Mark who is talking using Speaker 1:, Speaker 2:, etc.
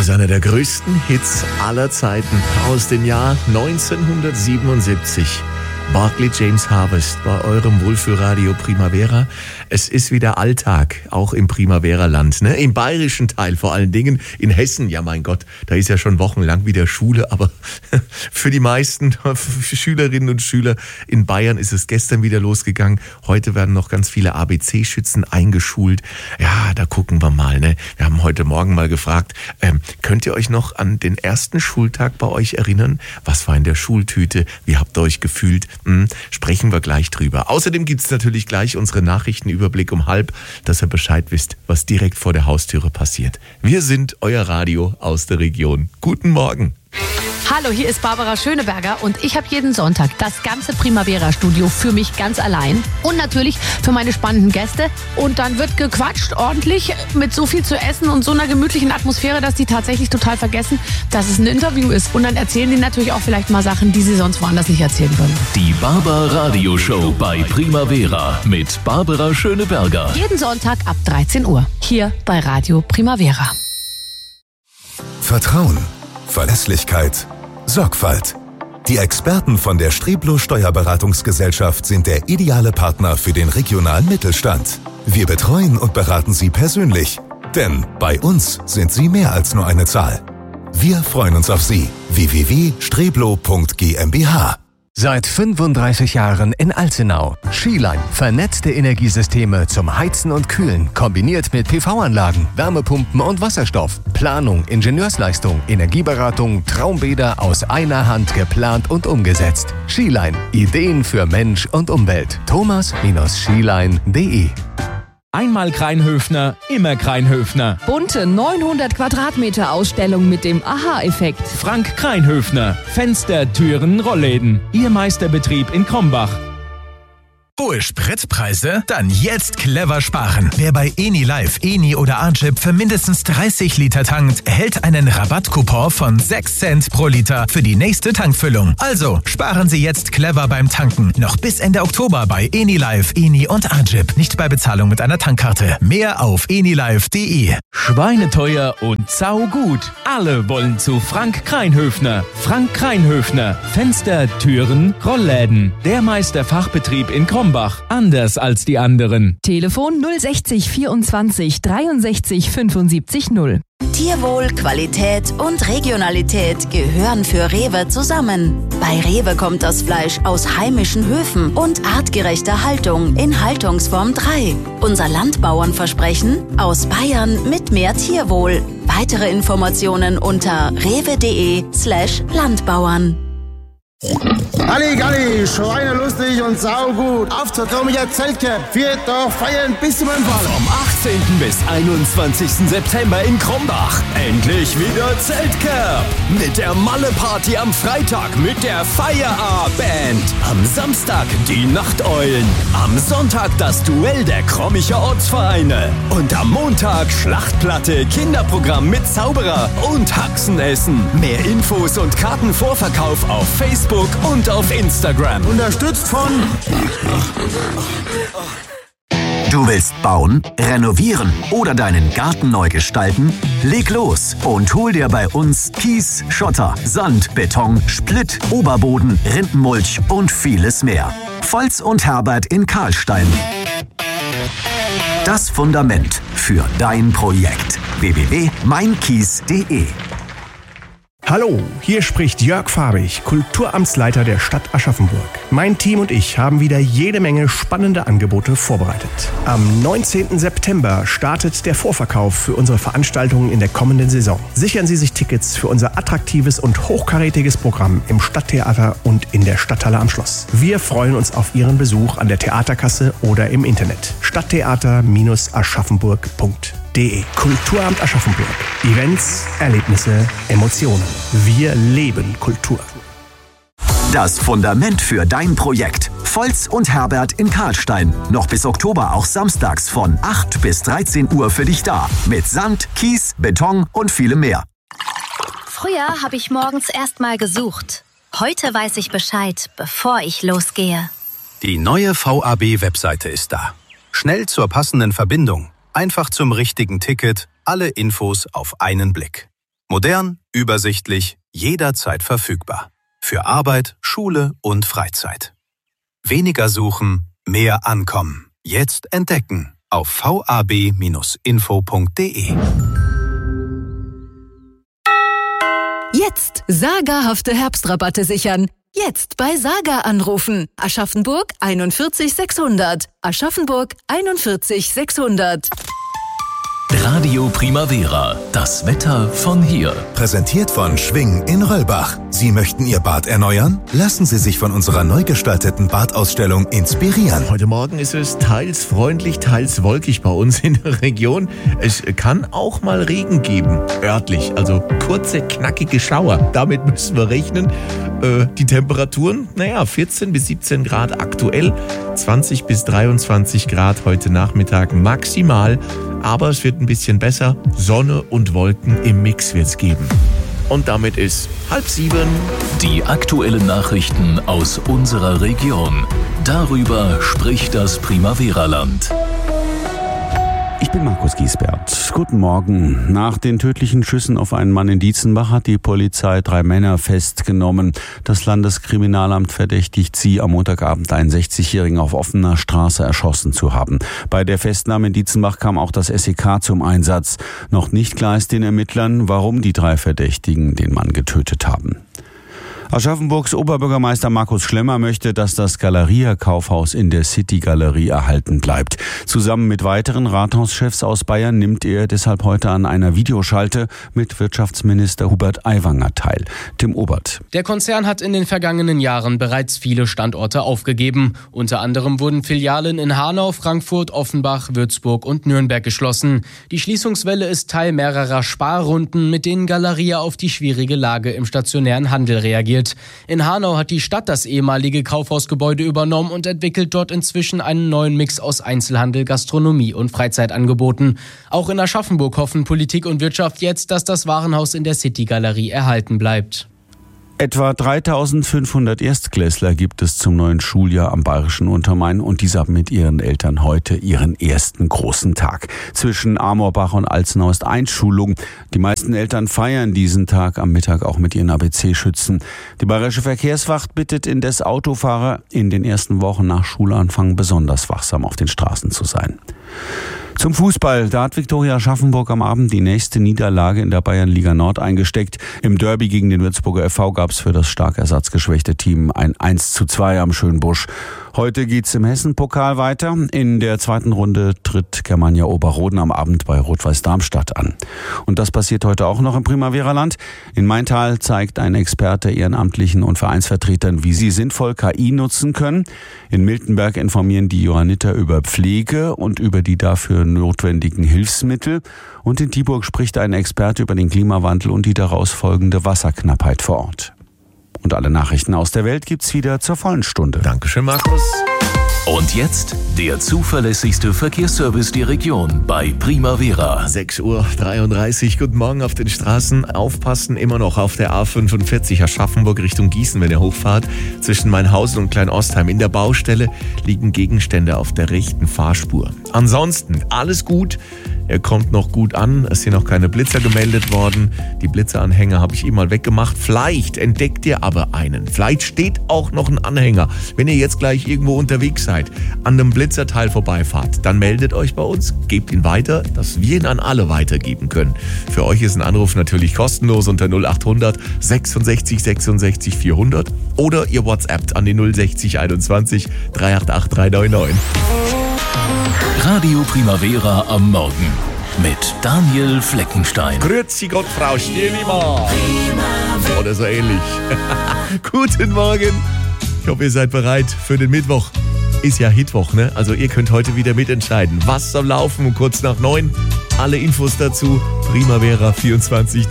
Speaker 1: ist einer der größten Hits aller Zeiten aus dem Jahr 1977. Barclay James Harvest bei eurem Wohlfühlradio Primavera. Es ist wieder Alltag, auch im Primavera-Land, ne? Im bayerischen Teil vor allen Dingen, in Hessen, ja mein Gott, da ist ja schon wochenlang wieder Schule, aber für die meisten Schülerinnen und Schüler in Bayern ist es gestern wieder losgegangen. Heute werden noch ganz viele ABC-Schützen eingeschult. Ja, da gucken wir mal, ne? Wir haben heute Morgen mal gefragt, könnt ihr euch noch an den ersten Schultag bei euch erinnern? Was war in der Schultüte? Wie habt ihr euch gefühlt? Sprechen wir gleich drüber. Außerdem gibt es natürlich gleich unsere Nachrichtenüberblick um 12:30, dass ihr Bescheid wisst, was direkt vor der Haustüre passiert. Wir sind euer Radio aus der Region. Guten Morgen.
Speaker 2: Hallo, hier ist Barbara Schöneberger und ich habe jeden Sonntag das ganze Primavera-Studio für mich ganz allein und natürlich für meine spannenden Gäste. Und dann wird gequatscht ordentlich mit so viel zu essen und so einer gemütlichen Atmosphäre, dass die tatsächlich total vergessen, dass es ein Interview ist. Und dann erzählen die natürlich auch vielleicht mal Sachen, die sie sonst woanders nicht erzählen würden.
Speaker 3: Die Barbara Radio Show bei Primavera mit Barbara Schöneberger.
Speaker 2: Jeden Sonntag ab 13 Uhr hier bei Radio Primavera.
Speaker 4: Vertrauen, Verlässlichkeit, Sorgfalt. Die Experten von der Streblo Steuerberatungsgesellschaft sind der ideale Partner für den regionalen Mittelstand. Wir betreuen und beraten Sie persönlich, denn bei uns sind Sie mehr als nur eine Zahl. Wir freuen uns auf Sie. www.streblo.gmbh.
Speaker 5: Seit 35 Jahren in Alzenau. Skiline. Vernetzte Energiesysteme zum Heizen und Kühlen. Kombiniert mit PV-Anlagen, Wärmepumpen und Wasserstoff. Planung, Ingenieursleistung, Energieberatung, Traumbäder aus einer Hand geplant und umgesetzt. Skiline. Ideen für Mensch und Umwelt. Thomas-Skiline.de.
Speaker 6: Einmal Kreinhöfner, immer Kreinhöfner.
Speaker 7: Bunte 900 Quadratmeter Ausstellung mit dem Aha-Effekt.
Speaker 6: Frank Kreinhöfner. Fenster, Türen, Rollläden. Ihr Meisterbetrieb in Krombach.
Speaker 8: Hohe Spritpreise? Dann jetzt clever sparen. Wer bei EniLife, Eni oder Archip für mindestens 30 Liter tankt, erhält einen Rabattcoupon von 6 Cent pro Liter für die nächste Tankfüllung. Also sparen Sie jetzt clever beim Tanken. Noch bis Ende Oktober bei EniLife, Eni und Archip. Nicht bei Bezahlung mit einer Tankkarte. Mehr auf enilife.de.
Speaker 6: Schweineteuer und saugut. Alle wollen zu Frank Kreinhöfner. Frank Kreinhöfner. Fenster, Türen, Rollläden. Der Meisterfachbetrieb in Krombach. Anders als die anderen.
Speaker 7: Telefon 060 24 63 75 0.
Speaker 9: Tierwohl, Qualität und Regionalität gehören für Rewe zusammen. Bei Rewe kommt das Fleisch aus heimischen Höfen und artgerechter Haltung in Haltungsform 3. Unser Landbauernversprechen: aus Bayern mit mehr Tierwohl. Weitere Informationen unter rewe.de/Landbauern.
Speaker 10: Galli, schweinelustig und saugut. Auf zur Traumiger Zeltcamp. Viert doch feiern bis zum Anfall.
Speaker 3: Vom 18. bis 21. September in Krombach. Endlich wieder Zeltcamp. Mit der Malle-Party am Freitag mit der Fire-A-Band. Am Samstag die Nachteulen. Am Sonntag das Duell der Krommicher Ortsvereine. Und am Montag Schlachtplatte, Kinderprogramm mit Zauberer und Haxenessen. Mehr Infos und Kartenvorverkauf auf Facebook und auf Instagram.
Speaker 10: Unterstützt von...
Speaker 11: Du willst bauen, renovieren oder deinen Garten neu gestalten? Leg los und hol dir bei uns Kies, Schotter, Sand, Beton, Splitt, Oberboden, Rindenmulch und vieles mehr. Volz und Herbert in Karlstein. Das Fundament für dein Projekt. www.meinkies.de.
Speaker 12: Hallo, hier spricht Jörg Fabich, Kulturamtsleiter der Stadt Aschaffenburg. Mein Team und ich haben wieder jede Menge spannende Angebote vorbereitet. Am 19. September startet der Vorverkauf für unsere Veranstaltungen in der kommenden Saison. Sichern Sie sich Tickets für unser attraktives und hochkarätiges Programm im Stadttheater und in der Stadthalle am Schloss. Wir freuen uns auf Ihren Besuch an der Theaterkasse oder im Internet. Stadttheater-aschaffenburg.de. Kulturamt Aschaffenburg. Events, Erlebnisse, Emotionen. Wir leben Kultur.
Speaker 11: Das Fundament für dein Projekt. Volz und Herbert in Karlstein. Noch bis Oktober auch samstags von 8 bis 13 Uhr für dich da. Mit Sand, Kies, Beton und vielem mehr.
Speaker 13: Früher habe ich morgens erstmal gesucht. Heute weiß ich Bescheid, bevor ich losgehe.
Speaker 14: Die neue VAB-Webseite ist da. Schnell zur passenden Verbindung. Einfach zum richtigen Ticket, alle Infos auf einen Blick. Modern, übersichtlich, jederzeit verfügbar. Für Arbeit, Schule und Freizeit. Weniger suchen, mehr ankommen. Jetzt entdecken auf vab-info.de.
Speaker 7: Jetzt sagerhafte Herbstrabatte sichern. Jetzt bei Saga anrufen. Aschaffenburg 41 600. Aschaffenburg 41 600.
Speaker 3: Radio Primavera, das Wetter von hier.
Speaker 4: Präsentiert von Schwing in Röllbach. Sie möchten Ihr Bad erneuern? Lassen Sie sich von unserer neu gestalteten Badausstellung inspirieren.
Speaker 1: Heute Morgen ist es teils freundlich, teils wolkig bei uns in der Region. Es kann auch mal Regen geben, örtlich, also kurze, knackige Schauer. Damit müssen wir rechnen. Die Temperaturen, 14 bis 17 Grad aktuell, 20 bis 23 Grad heute Nachmittag maximal. Aber es wird ein bisschen besser. Sonne und Wolken im Mix wird's geben. Und damit ist 6:30.
Speaker 3: Die aktuellen Nachrichten aus unserer Region. Darüber spricht das Primavera-Land.
Speaker 15: Ich bin Markus Giesbert. Guten Morgen. Nach den tödlichen Schüssen auf einen Mann in Dietzenbach hat die Polizei 3 Männer festgenommen. Das Landeskriminalamt verdächtigt sie, am Montagabend einen 60-Jährigen auf offener Straße erschossen zu haben. Bei der Festnahme in Dietzenbach kam auch das SEK zum Einsatz. Noch nicht klar ist den Ermittlern, warum die 3 Verdächtigen den Mann getötet haben. Aschaffenburgs Oberbürgermeister Markus Schlemmer möchte, dass das Galeria-Kaufhaus in der City-Galerie erhalten bleibt. Zusammen mit weiteren Rathauschefs aus Bayern nimmt er deshalb heute an einer Videoschalte mit Wirtschaftsminister Hubert Aiwanger teil. Tim Obert.
Speaker 16: Der Konzern hat in den vergangenen Jahren bereits viele Standorte aufgegeben. Unter anderem wurden Filialen in Hanau, Frankfurt, Offenbach, Würzburg und Nürnberg geschlossen. Die Schließungswelle ist Teil mehrerer Sparrunden, mit denen Galeria auf die schwierige Lage im stationären Handel reagiert. In Hanau hat die Stadt das ehemalige Kaufhausgebäude übernommen und entwickelt dort inzwischen einen neuen Mix aus Einzelhandel, Gastronomie und Freizeitangeboten. Auch in Aschaffenburg hoffen Politik und Wirtschaft jetzt, dass das Warenhaus in der City-Galerie erhalten bleibt.
Speaker 15: Etwa 3.500 Erstklässler gibt es zum neuen Schuljahr am Bayerischen Untermain und diese haben mit ihren Eltern heute ihren ersten großen Tag. Zwischen Amorbach und Alzenau ist Einschulung. Die meisten Eltern feiern diesen Tag am Mittag auch mit ihren ABC-Schützen. Die Bayerische Verkehrswacht bittet indes Autofahrer, in den ersten Wochen nach Schulanfang besonders wachsam auf den Straßen zu sein. Zum Fußball. Da hat Viktoria Aschaffenburg am Abend die nächste Niederlage in der Bayernliga Nord eingesteckt. Im Derby gegen den Würzburger FV gab es für das stark ersatzgeschwächte Team ein 1:2 am Schönbusch. Heute geht's im Hessen-Pokal weiter. In der zweiten Runde tritt Germania Oberroden am Abend bei Rot-Weiß Darmstadt an. Und das passiert heute auch noch im Primavera-Land. In Maintal zeigt ein Experte Ehrenamtlichen und Vereinsvertretern, wie sie sinnvoll KI nutzen können. In Miltenberg informieren die Johanniter über Pflege und über die dafür notwendigen Hilfsmittel. Und in Dieburg spricht ein Experte über den Klimawandel und die daraus folgende Wasserknappheit vor Ort. Und alle Nachrichten aus der Welt gibt's wieder zur vollen Stunde.
Speaker 1: Dankeschön, Markus.
Speaker 3: Und jetzt der zuverlässigste Verkehrsservice der Region bei Primavera.
Speaker 1: 6:33 Uhr. Guten Morgen auf den Straßen. Aufpassen immer noch auf der A45 Aschaffenburg Richtung Gießen, wenn ihr hochfahrt. Zwischen Mainhausen und Kleinostheim in der Baustelle liegen Gegenstände auf der rechten Fahrspur. Ansonsten alles gut. Er kommt noch gut an. Es sind noch keine Blitzer gemeldet worden. Die Blitzeranhänger habe ich eben mal weggemacht. Vielleicht entdeckt ihr aber einen. Vielleicht steht auch noch ein Anhänger. Wenn ihr jetzt gleich irgendwo unterwegs seid, an einem Blitzerteil vorbeifahrt, dann meldet euch bei uns, gebt ihn weiter, dass wir ihn an alle weitergeben können. Für euch ist ein Anruf natürlich kostenlos unter 0800 66 66 400 oder ihr WhatsAppt an die 060 21 388 399.
Speaker 3: Radio Primavera am Morgen mit Daniel Fleckenstein.
Speaker 1: Grüezi Gott, Frau Stierlimann. Oder so ähnlich. Guten Morgen. Ich hoffe, ihr seid bereit für den Mittwoch. Ist ja Hitwoch, ne? Also ihr könnt heute wieder mitentscheiden. Was soll laufen um kurz nach 9? Alle Infos dazu. Primavera 24.